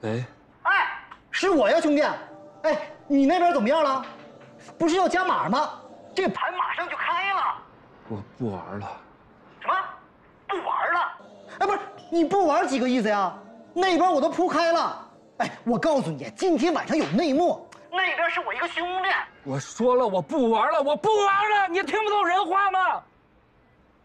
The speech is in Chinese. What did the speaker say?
喂， 哎，是我呀，兄弟。哎，你那边怎么样了？不是要加码吗？这盘马上就开了。 我不玩了。 什么？不玩了？哎，不是，你不玩几个意思呀？那边我都铺开了。哎，我告诉你，今天晚上有内幕。那边是我一个兄弟。 我说了，我不玩了，我不玩了，你听不懂人话吗？